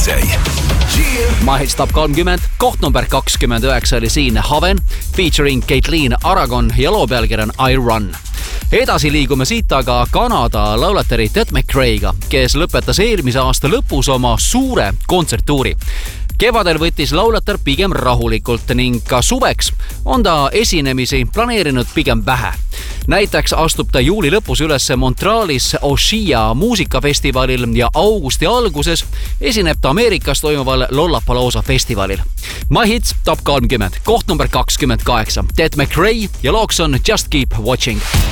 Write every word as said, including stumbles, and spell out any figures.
Mahits Top kolmkümmend, koht number kakskümmend üheksa oli siin Haven featuring Caitlin Aragon ja loo pealkiri on I Run. Edasi liigume siit aga Kanada lauletari Ted McRae'ga, kes lõpetas eelmise aasta lõpus oma suure kontserttuuri. Kevadel võttis laulatar pigem rahulikult ning ka suveks on ta esinemisi planeerinud pigem vähe. Näiteks astub ta juuli lõpus üles Montrealis Oshia muusikafestivalil ja augusti alguses esineb ta Ameerikas toimuval Lollapalooza festivalil. Mahits Top kolmkümmend, koht number kakskümmend kaheksa, Ted McRae ja looks on Just Keep Watching.